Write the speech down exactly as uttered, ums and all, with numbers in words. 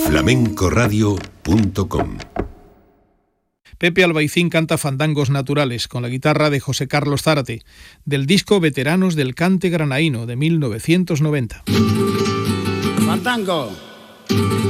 flamenco radio punto com. Pepe Albaicín canta Fandangos Naturales con la guitarra de José Carlos Zárate, del disco Veteranos del Cante Granaíno de mil novecientos noventa. Fandango.